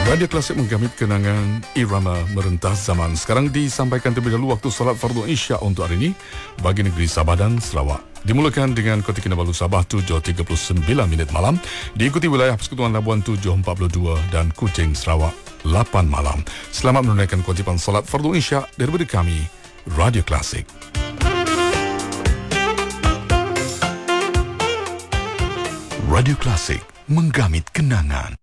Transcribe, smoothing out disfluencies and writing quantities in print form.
Radio Klasik menggamit kenangan irama merentas zaman. Sekarang disampaikan terlebih dahulu waktu solat fardu Isya untuk hari ini bagi negeri Sabah dan Sarawak. Dimulakan dengan Kota Kinabalu Sabah 7.39 malam, diikuti wilayah Persekutuan Labuan 7.42 dan Kuching Sarawak 8 malam. Selamat menunaikan kewajipan solat fardu Isya daripada kami, Radio Klasik. Radio Klasik menggamit kenangan.